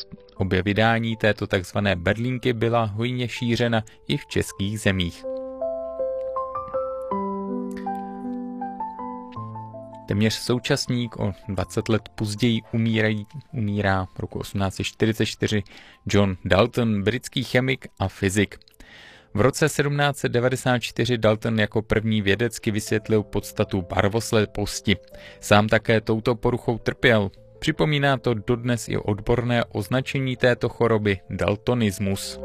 Obě vydání této takzvané berlínky byla hojně šířena i v českých zemích. Téměř současník, o 20 let později umírá v roku 1844 John Dalton, britský chemik a fyzik. V roce 1794 Dalton jako první vědecky vysvětlil podstatu barvosleposti. Sám také touto poruchou trpěl. Připomíná to dodnes i odborné označení této choroby daltonismus.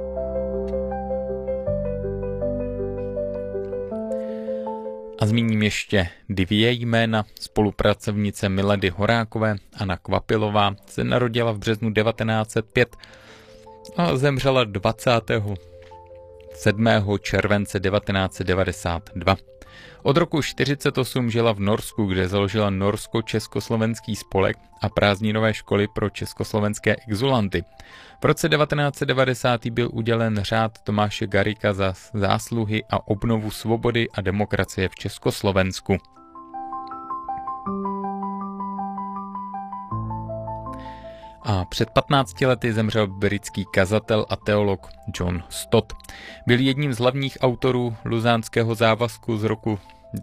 A zmíním ještě dvě jména. Spolupracovnice Milady Horákové, Anna Kvapilová, se narodila v březnu 1905 a zemřela 27. července 1992. Od roku 1948 žila v Norsku, kde založila Norsko-československý spolek a prázdninové školy pro československé exulanty. V roce 1990 byl udělen řád Tomáše Garrigua za zásluhy a obnovu svobody a demokracie v Československu. A před 15 lety zemřel britský kazatel a teolog John Stott. Byl jedním z hlavních autorů Luzánského závazku z roku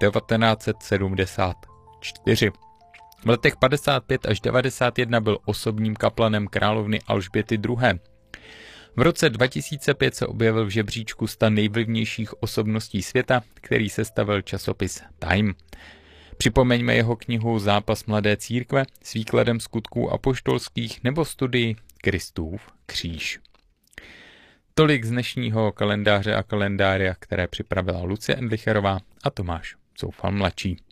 1974. V letech 55 až 91 byl osobním kaplanem královny Alžběty II. V roce 2005 se objevil v žebříčku 100 nejvlivnějších osobností světa, který sestavil časopis Time. Připomeňme jeho knihu Zápas mladé církve s výkladem skutků apoštolských nebo studii Kristův kříž. Tolik z dnešního kalendáře a kalendária, které připravila Lucie Endlicherová a Tomáš Coufal mladší.